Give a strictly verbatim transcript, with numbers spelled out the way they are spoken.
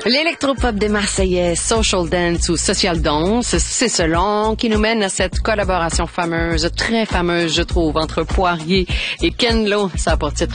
L'électropop des Marseillais, Social Dance ou Social Dance, c'est selon qui nous mène à cette collaboration fameuse, très fameuse, je trouve, entre Poirier et Ken Lo. Ça a pour titre